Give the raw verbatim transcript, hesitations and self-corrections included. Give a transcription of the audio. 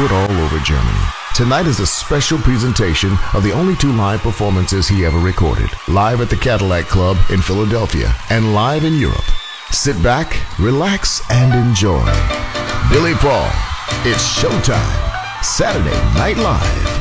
toured all over Germany. Tonight is a special presentation of the only two live performances he ever recorded, live at the Cadillac Club in Philadelphia and live in Europe. Sit back, relax, and enjoy. Billy Paul, it's showtime. Saturday Night Live.